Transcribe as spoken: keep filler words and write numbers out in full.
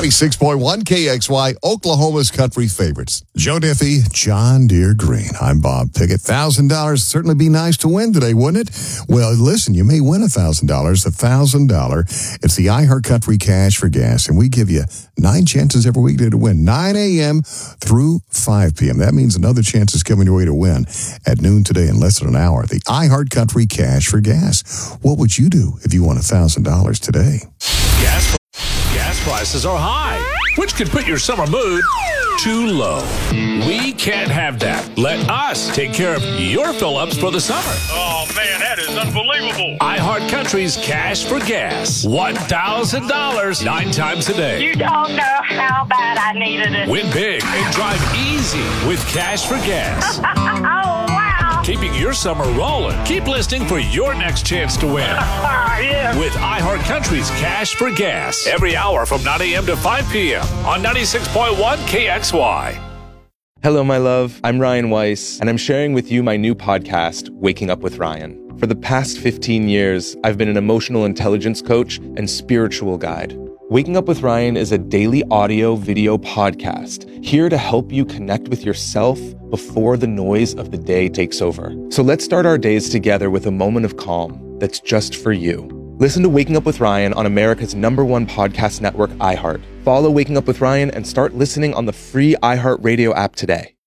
ninety-six point one K X Y, Oklahoma's country favorites. Joe Diffie, John Deere Green. I'm Bob Pickett. one thousand dollars certainly be nice to win today, wouldn't it? Well, listen, you may win one thousand dollars. one thousand dollars. It's the iHeart Country Cash for Gas, and we give you nine chances every weekday to win, nine a.m. through five p.m. That means another chance is coming your way to win at noon today in less than an hour. The iHeart Country Cash for Gas. What would you do if you won one thousand dollars today? Gas, gas prices are high, which could put your summer mood too low. We can't have that. Let us take care of your fill-ups for the summer. Oh, man, that is unbelievable. iHeart Country's Cash for Gas. one thousand dollars nine times a day. You don't know how bad I needed it. Win big and drive easy with Cash for Gas. Oh, wow. Keeping your summer rolling. Keep listening for your next chance to win. Yeah. With iHeart Country's Cash for Gas. Every hour from nine a.m. to five p.m. on ninety-six point one K X Y. Hello, my love. I'm Ryan Weiss, and I'm sharing with you my new podcast, Waking Up with Ryan. For the past fifteen years, I've been an emotional intelligence coach and spiritual guide. Waking Up with Ryan is a daily audio video podcast here to help you connect with yourself before the noise of the day takes over. So let's start our days together with a moment of calm that's just for you. Listen to Waking Up with Ryan on America's number one podcast network, iHeart. Follow Waking Up with Ryan and start listening on the free iHeart Radio app today.